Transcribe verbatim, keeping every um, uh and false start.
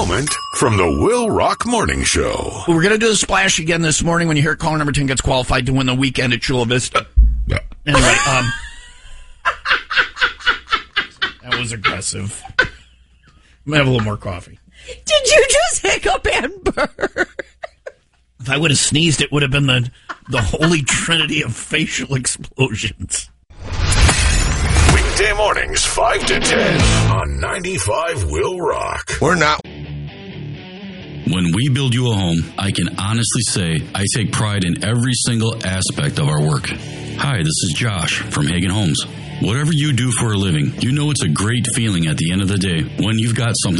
moment from the Will Rock Morning Show. We're going to do the splash again this morning when you hear caller number ten gets qualified to win the weekend at Chula Vista. Anyway, um... that was aggressive. I'm going to have a little more coffee. Did you just hiccup and burp? If I would have sneezed, it would have been the, the holy trinity of facial explosions. Weekday mornings, five to ten on ninety-five Will Rock. We're not. When we build you a home, I can honestly say I take pride in every single aspect of our work. Hi, this is Josh from Hagen Homes. Whatever you do for a living, you know it's a great feeling at the end of the day when you've got something